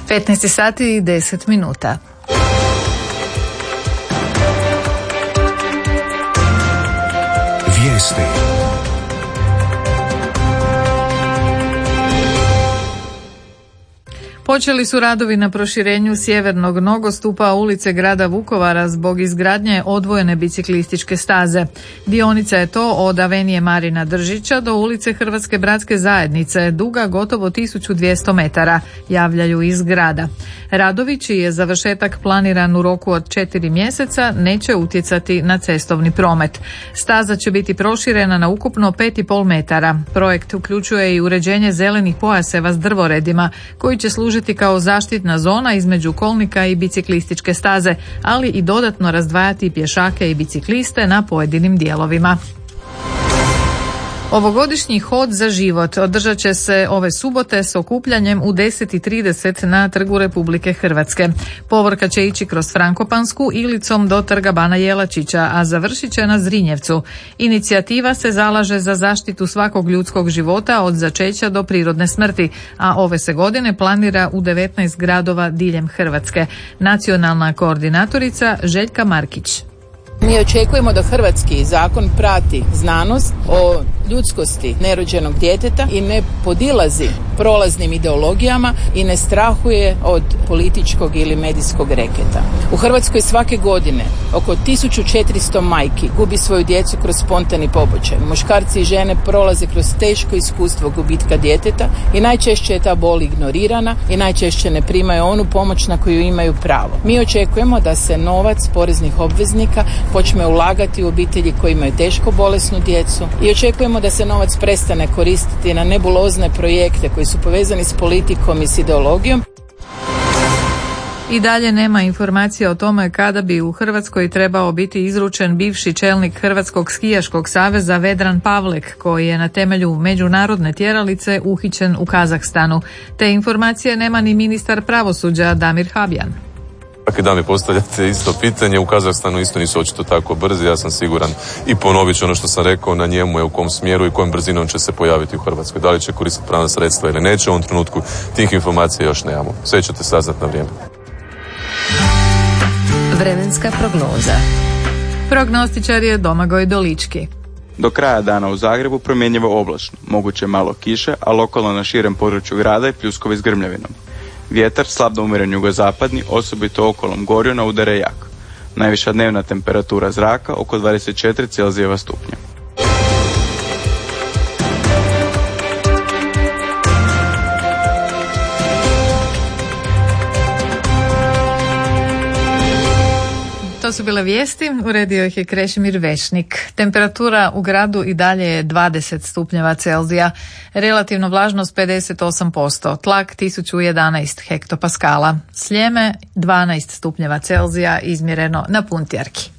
15 sati i 10 minuta. Vijesti. Počeli su radovi na proširenju sjevernog nogostupa ulice grada Vukovara zbog izgradnje odvojene biciklističke staze. Dionica je to od avenije Marina Držića do ulice Hrvatske bratske zajednice, duga gotovo 1200 metara, javljaju iz grada. Radovi, čiji je završetak planiran u roku od 4 mjeseca, neće utjecati na cestovni promet. Staza će biti proširena na ukupno 5,5 metara. Projekt uključuje i uređenje zelenih pojaseva s drvoredima, koji će služiti kao zaštitna zona između kolnika i biciklističke staze, ali i dodatno razdvajati pješake i bicikliste na pojedinim dijelovima. Ovogodišnji hod za život održat će se ove subote s okupljanjem u 10:30 na Trgu Republike Hrvatske. Povorka će ići kroz Frankopansku Ilicom do Trga Bana Jelačića, a završit će na Zrinjevcu. Inicijativa se zalaže za zaštitu svakog ljudskog života od začeća do prirodne smrti, a ove se godine planira u 19 gradova diljem Hrvatske. Nacionalna koordinatorica Željka Markić. Mi očekujemo da hrvatski zakon prati znanost o ljudskosti nerođenog djeteta i ne podilazi prolaznim ideologijama i ne strahuje od političkog ili medijskog reketa. U Hrvatskoj svake godine oko 1400 majki gubi svoju djecu kroz spontani pobačaj. Muškarci i žene prolaze kroz teško iskustvo gubitka djeteta i najčešće je ta bol ignorirana i najčešće ne primaju onu pomoć na koju imaju pravo. Mi očekujemo da se novac poreznih obveznika počne ulagati u obitelji koji imaju teško bolesnu djecu i očekujemo da se novac prestane koristiti na nebulozne projekte koji su povezani s politikom i s ideologijom. I dalje nema informacija o tome kada bi u Hrvatskoj trebao biti izručen bivši čelnik Hrvatskog skijaškog saveza Vedran Pavlek, koji je na temelju međunarodne tjeralice uhićen u Kazahstanu. Te informacije nema ni ministar pravosuđa Damir Habjan. Svaki dan mi postavljate isto pitanje, u Kazahstanu isto nisu očito tako brzi, ja sam siguran i ponovit ću ono što sam rekao, na njemu je u kom smjeru i kojom brzinom će se pojaviti u Hrvatskoj. Da li će koristiti pravna sredstva ili neće, u ovom trenutku tih informacija još nemamo. Sve ćete saznati na vrijeme. Vremenska prognoza. Prognostičar je Domagoj Dolički. Do kraja dana u Zagrebu promjenjivo oblačno, moguće malo kiše, a lokalno na širem području grada i pljuskovi s grmljavinom. Vjetar slab do umjeren jugozapadni, osobito okolom Gorjona udare jak. Najviša dnevna temperatura zraka oko 24 Celzijeva stupnja. To su bile vijesti, uredio ih je Krešimir Vešnik. Temperatura u gradu i dalje je 20 stupnjeva Celzija, relativno vlažnost 58%, tlak 1011 hektopaskala, Sljeme 12 stupnjeva Celzija izmjereno na Puntjarki.